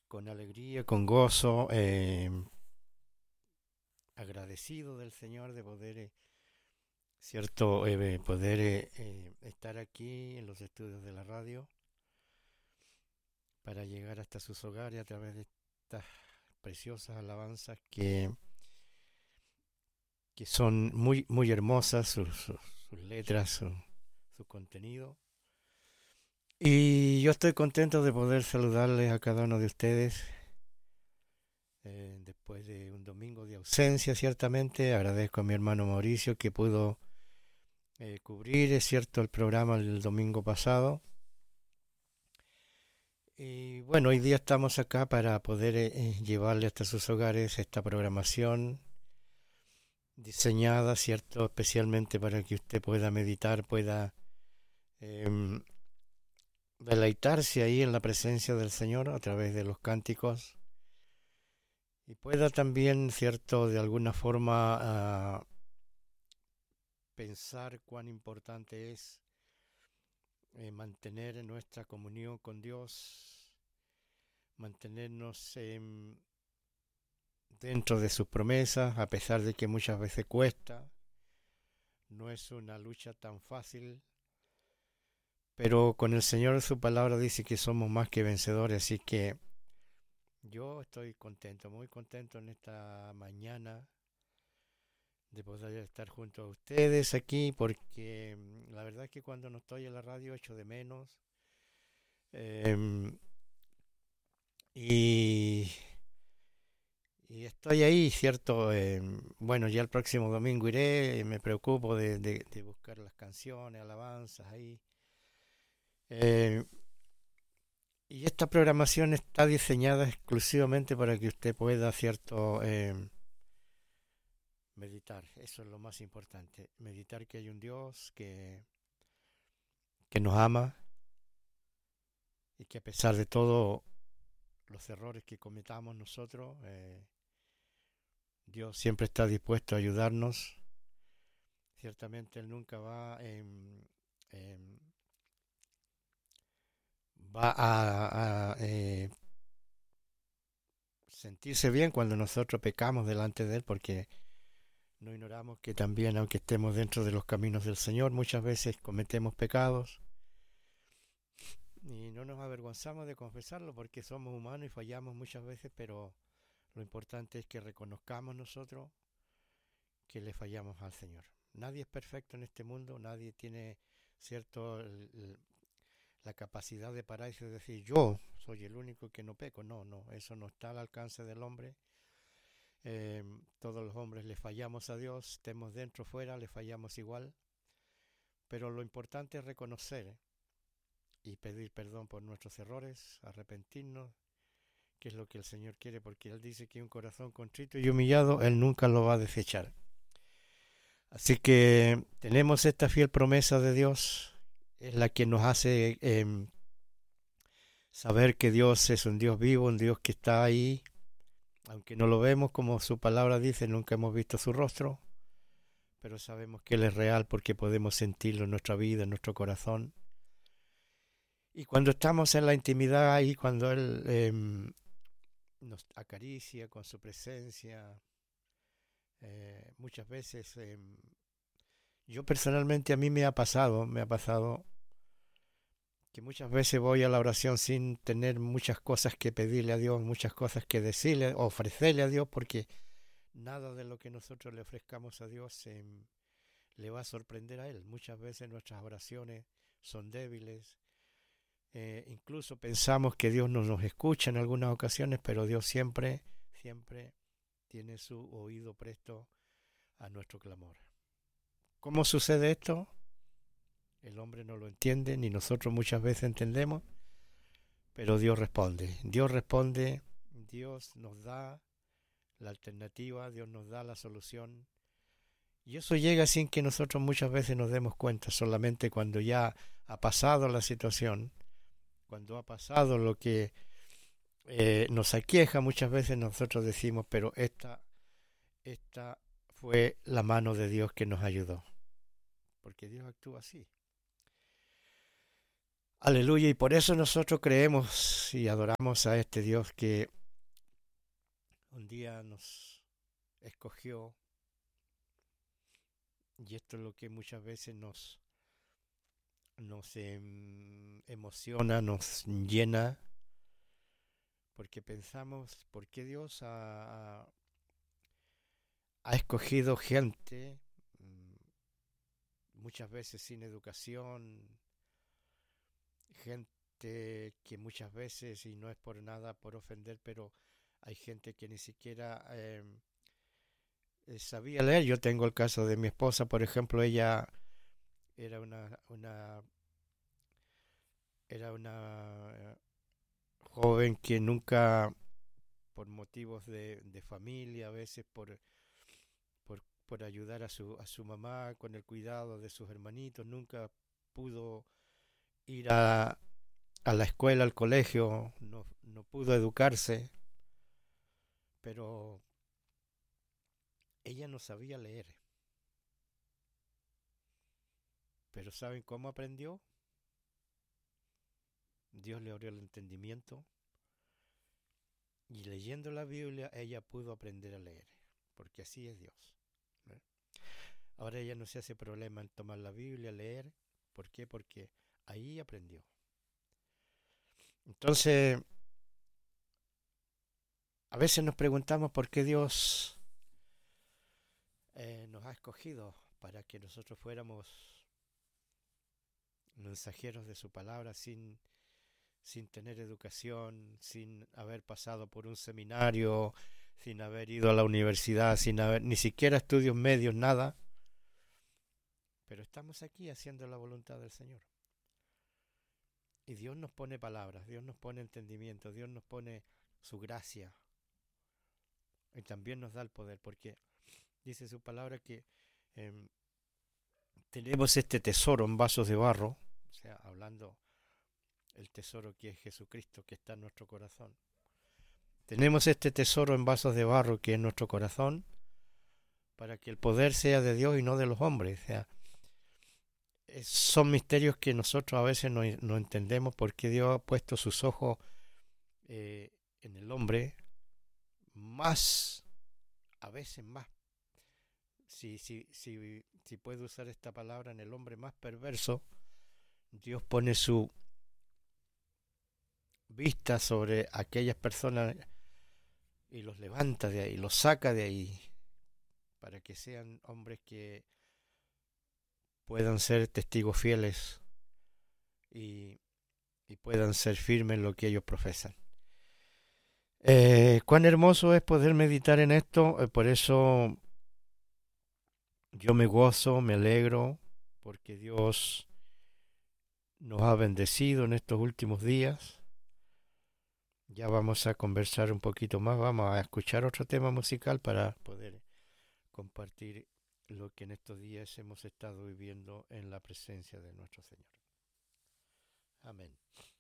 con alegría, con gozo, agradecido del Señor de poder, poder estar aquí en los estudios de la radio para llegar hasta sus hogares a través de estas preciosas alabanzas que son muy, muy hermosas, sus letras, su contenido. Y yo estoy contento de poder saludarles a cada uno de ustedes después de un domingo de ausencia, ciertamente. Agradezco a mi hermano Mauricio que pudo cubrir, es cierto, el programa el domingo pasado. Y bueno, hoy día estamos acá para poder llevarle hasta sus hogares esta programación diseñada, cierto, especialmente para que usted pueda meditar, pueda em, deleitarse ahí en la presencia del Señor a través de los cánticos y pueda también, cierto, de alguna forma pensar cuán importante es mantener nuestra comunión con Dios, mantenernos dentro de sus promesas, a pesar de que muchas veces cuesta. No es una lucha tan fácil, pero con el Señor su palabra dice que somos más que vencedores, así que yo estoy contento, muy contento en esta mañana de poder estar junto a ustedes aquí, porque la verdad es que cuando no estoy en la radio echo de menos. em, y, y estoy ahí, ¿cierto? Bueno, ya el próximo domingo iré, me preocupo de buscar las canciones, alabanzas ahí. Eh, y esta programación está diseñada exclusivamente para que usted pueda, ¿cierto? Meditar, eso es lo más importante. Meditar que hay un Dios que nos ama y que a pesar de todo los errores que cometamos nosotros, Dios siempre está dispuesto a ayudarnos. Ciertamente Él nunca va a sentirse bien cuando nosotros pecamos delante de Él, porque no ignoramos que también, aunque estemos dentro de los caminos del Señor, muchas veces cometemos pecados y no nos avergonzamos de confesarlo porque somos humanos y fallamos muchas veces, pero lo importante es que reconozcamos nosotros que le fallamos al Señor. Nadie es perfecto en este mundo, nadie tiene cierto la capacidad de pararse y decir yo soy el único que no peco. No, no, eso no está al alcance del hombre. Todos los hombres le fallamos a Dios, estemos dentro o fuera, le fallamos igual. Pero lo importante es reconocer y pedir perdón por nuestros errores, arrepentirnos, que es lo que el Señor quiere, porque Él dice que un corazón contrito y humillado, Él nunca lo va a desechar. Así que tenemos esta fiel promesa de Dios, es la que nos hace saber que Dios es un Dios vivo, un Dios que está ahí, aunque no lo vemos como su palabra dice, nunca hemos visto su rostro, pero sabemos que Él es real porque podemos sentirlo en nuestra vida, en nuestro corazón. Y cuando estamos en la intimidad ahí, cuando Él nos acaricia con su presencia, muchas veces yo personalmente a mí me ha pasado que muchas veces voy a la oración sin tener muchas cosas que pedirle a Dios, muchas cosas que decirle, ofrecerle a Dios, porque nada de lo que nosotros le ofrezcamos a Dios le va a sorprender a Él. Muchas veces nuestras oraciones son débiles, incluso pensamos que Dios no nos escucha en algunas ocasiones, pero Dios siempre, siempre tiene su oído presto a nuestro clamor. ¿Cómo sucede esto? El hombre no lo entiende, ni nosotros muchas veces entendemos, pero Dios responde. Dios responde, Dios nos da la alternativa, Dios nos da la solución. Y eso llega sin que nosotros muchas veces nos demos cuenta, solamente cuando ya ha pasado la situación, cuando ha pasado lo que nos aqueja, muchas veces nosotros decimos, pero esta fue la mano de Dios que nos ayudó, porque Dios actúa así. Aleluya, y por eso nosotros creemos y adoramos a este Dios que un día nos escogió, y esto es lo que muchas veces nos emociona, nos llena, porque pensamos, ¿por qué Dios ha escogido gente muchas veces sin educación, gente que muchas veces, y no es por nada, por ofender, pero hay gente que ni siquiera sabía leer? Yo tengo el caso de mi esposa, por ejemplo. Ella era una joven que nunca, por motivos de familia, a veces por ayudar a su mamá con el cuidado de sus hermanitos, nunca pudo ir a la escuela, al colegio, no pudo educarse, pero ella no sabía leer. Pero ¿saben cómo aprendió? Dios le abrió el entendimiento, y leyendo la Biblia ella pudo aprender a leer, porque así es Dios. ¿Eh? Ahora ella no se hace problema en tomar la Biblia, leer. ¿Por qué? Porque ahí aprendió. Entonces, a veces nos preguntamos por qué Dios nos ha escogido para que nosotros fuéramos mensajeros de su palabra sin tener educación, sin haber pasado por un seminario, sin haber ido a la universidad, sin haber ni siquiera estudios medios, nada. Pero estamos aquí haciendo la voluntad del Señor. Y Dios nos pone palabras, Dios nos pone entendimiento, Dios nos pone su gracia. Y también nos da el poder, porque dice su palabra que eh, tenemos este tesoro en vasos de barro, o sea, hablando el tesoro que es Jesucristo, que está en nuestro corazón. Tenemos este tesoro en vasos de barro que es nuestro corazón, para que el poder sea de Dios y no de los hombres. O sea, son misterios que nosotros a veces no entendemos, porque Dios ha puesto sus ojos en el hombre, más, a veces más, si puedo usar esta palabra, en el hombre más perverso. Dios pone su vista sobre aquellas personas y los levanta de ahí, los saca de ahí, para que sean hombres que puedan ser testigos fieles y, y puedan ser firmes en lo que ellos profesan. Cuán hermoso es poder meditar en esto. Por eso yo me gozo, me alegro, porque Dios nos ha bendecido en estos últimos días. Ya vamos a conversar un poquito más, vamos a escuchar otro tema musical para poder compartir lo que en estos días hemos estado viviendo en la presencia de nuestro Señor. Amén.